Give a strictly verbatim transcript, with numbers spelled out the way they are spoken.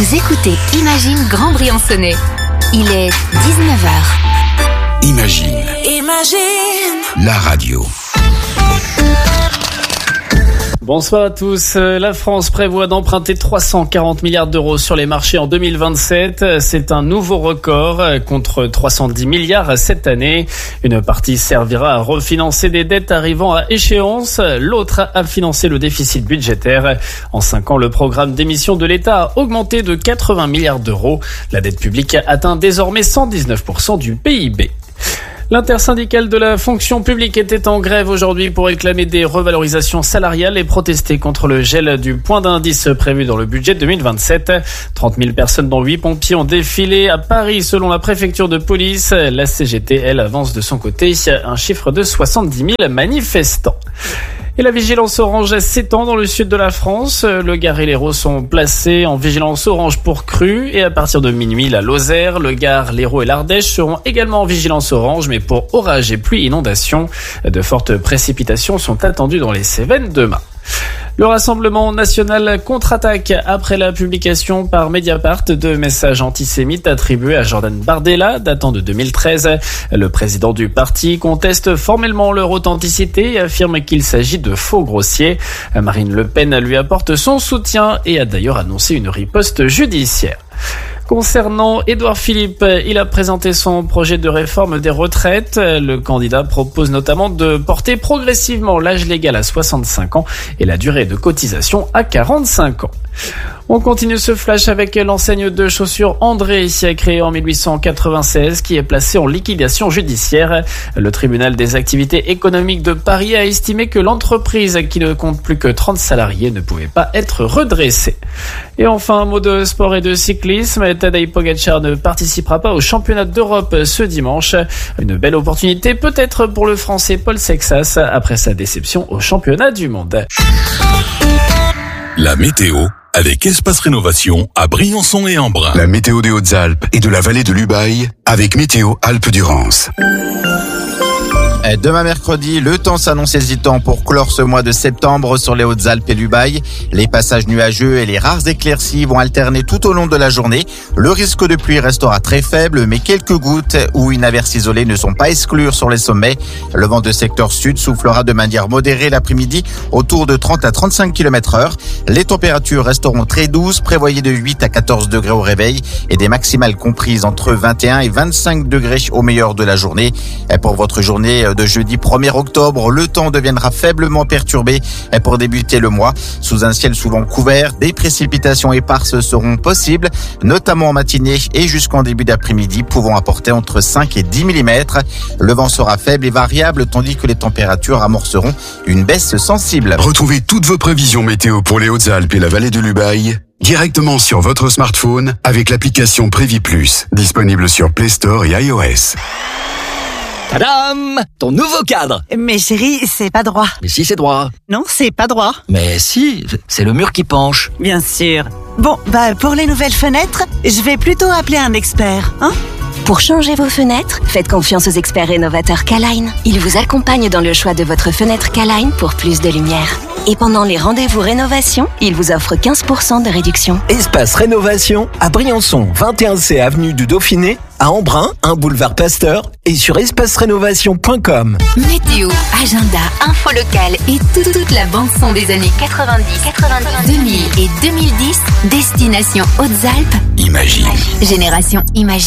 Vous écoutez Imagine Grand Briançonnais. Il est dix-neuf heures. Imagine. Imagine. La radio. Bonsoir à tous. La France prévoit d'emprunter trois cent quarante milliards d'euros sur les marchés en deux mille vingt-sept. C'est un nouveau record contre trois cent dix milliards cette année. Une partie servira à refinancer des dettes arrivant à échéance. L'autre à financer le déficit budgétaire. En cinq ans, le programme d'émission de l'État a augmenté de quatre-vingts milliards d'euros. La dette publique atteint désormais cent dix-neuf pour cent du P I B. L'intersyndicale de la fonction publique était en grève aujourd'hui pour réclamer des revalorisations salariales et protester contre le gel du point d'indice prévu dans le budget deux mille vingt-sept. trente mille personnes dont huit pompiers ont défilé à Paris selon la préfecture de police. La C G T, elle, avance de son côté un chiffre de soixante-dix mille manifestants. Et la vigilance orange s'étend dans le sud de la France. Le Gard et l'Hérault sont placés en vigilance orange pour crue. Et à partir de minuit, la Lozère, le Gard, l'Hérault et l'Ardèche seront également en vigilance orange, mais pour orage et pluie inondation. De fortes précipitations sont attendues dans les Cévennes demain. Le Rassemblement national contre-attaque après la publication par Mediapart de messages antisémites attribués à Jordan Bardella, datant de deux mille treize. Le président du parti conteste formellement leur authenticité et affirme qu'il s'agit de faux grossiers. Marine Le Pen lui apporte son soutien et a d'ailleurs annoncé une riposte judiciaire. Concernant Édouard Philippe, il a présenté son projet de réforme des retraites. Le candidat propose notamment de porter progressivement l'âge légal à soixante-cinq ans et la durée de cotisation à quarante-cinq ans. On continue ce flash avec l'enseigne de chaussures André, créée en mille huit cent quatre-vingt-seize, qui est placée en liquidation judiciaire. Le tribunal des activités économiques de Paris a estimé que l'entreprise, qui ne compte plus que trente salariés, ne pouvait pas être redressée. Et enfin, un mot de sport et de cyclisme. Tadej Pogačar ne participera pas au championnat d'Europe ce dimanche. Une belle opportunité peut-être pour le Français Paul Sexas après sa déception au championnat du monde. La météo avec Espace Rénovation à Briançon et Embrun. La météo des Hautes-Alpes et de la vallée de l'Ubaye avec Météo Alpes-Durance. Demain mercredi, le temps s'annonce hésitant pour clore ce mois de septembre sur les Hautes-Alpes et l'Ubaye. Les passages nuageux et les rares éclaircies vont alterner tout au long de la journée. Le risque de pluie restera très faible, mais quelques gouttes ou une averse isolée ne sont pas exclure sur les sommets. Le vent de secteur sud soufflera de manière modérée l'après-midi autour de trente à trente-cinq kilomètres heure. Les températures resteront très douces, prévoyez de huit à quatorze degrés au réveil et des maximales comprises entre vingt et un et vingt-cinq degrés au meilleur de la journée. Et pour votre journée de jeudi premier octobre, le temps deviendra faiblement perturbé pour débuter le mois. Sous un ciel souvent couvert, des précipitations éparses seront possibles, notamment en matinée et jusqu'en début d'après-midi, pouvant apporter entre cinq et dix millimètres. Le vent sera faible et variable, tandis que les températures amorceront une baisse sensible. Retrouvez toutes vos prévisions météo pour les Hautes-Alpes et la vallée de l'Ubaye directement sur votre smartphone avec l'application Prévi Plus, disponible sur Play Store et iOS. Tadam! Ton nouveau cadre! Mais chérie, c'est pas droit. Mais si, c'est droit. Non, c'est pas droit. Mais si, c'est le mur qui penche. Bien sûr. Bon, bah pour les nouvelles fenêtres, je vais plutôt appeler un expert, hein? Pour changer vos fenêtres, faites confiance aux experts rénovateurs K-Line. Ils vous accompagnent dans le choix de votre fenêtre K-Line pour plus de lumière. Et pendant les rendez-vous rénovation, ils vous offrent quinze pour cent de réduction. Espace Rénovation à Briançon, vingt et un C avenue du Dauphiné, à Embrun, un boulevard Pasteur et sur espace rénovation point com. Météo, agenda, info locale et toute, toute la bande-son des années quatre-vingt-dix, quatre-vingt-dix, deux mille et deux mille dix. Destination Hautes-Alpes. Imagine. Génération Imagine.